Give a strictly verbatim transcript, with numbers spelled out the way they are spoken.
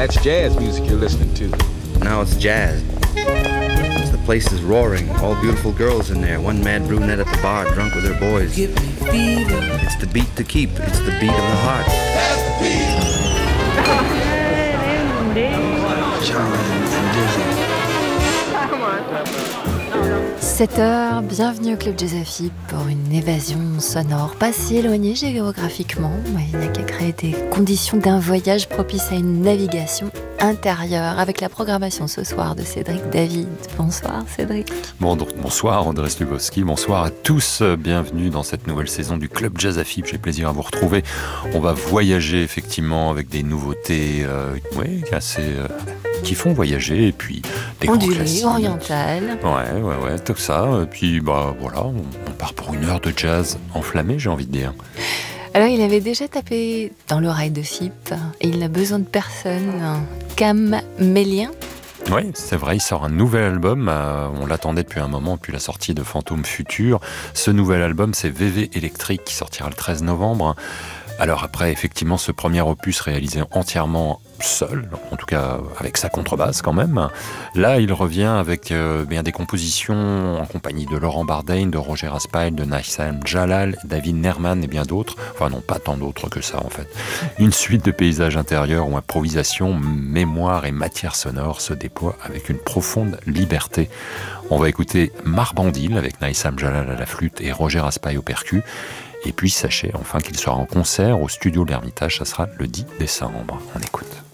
that's jazz music you're listening to. Now it's jazz. The place is roaring, all beautiful girls in there, one mad brunette at the bar, drunk with her boys. Give me fever. It's the beat to keep, it's the beat of the heart. That's the beat. sept heures, bienvenue au Club Jazz F I pour une évasion sonore pas si éloignée géographiquement. Il n'y a qu'à créer des conditions d'un voyage propice à une navigation intérieure avec la programmation ce soir de Cédric David. Bonsoir Cédric. Bon, donc, bonsoir André Slugowski, bonsoir à tous, bienvenue dans cette nouvelle saison du Club Jazz F I. J'ai plaisir à vous retrouver. On va voyager effectivement avec des nouveautés euh, oui, assez... Euh, qui font voyager, et puis des ondulé, grands classiques. oriental. Ouais, ouais, ouais, tout ça. Et puis, bah voilà, on, on part pour une heure de jazz enflammé, j'ai envie de dire. Alors, il avait déjà tapé dans l'oreille de Sip, et il n'a besoin de personne. Camélien. Oui, c'est vrai, il sort un nouvel album. Euh, on l'attendait depuis un moment, depuis la sortie de Fantôme Futur. Ce nouvel album, c'est V V Électrique, qui sortira le treize novembre. Alors après, effectivement, ce premier opus réalisé entièrement seul, en tout cas avec sa contrebasse quand même. Là, il revient avec euh, bien des compositions en compagnie de Laurent Bardane, de Roger Raspail, de Naïsam Jalal, David Nerman et bien d'autres. Enfin non, pas tant d'autres que ça en fait. Une suite de paysages intérieurs où improvisation, mémoire et matière sonore se déploient avec une profonde liberté. On va écouter Marbandil avec Naïsam Jalal à la flûte et Roger Raspail au percu. Et puis sachez enfin qu'il sera en concert au studio de l'Ermitage, ça sera le dix décembre. On écoute.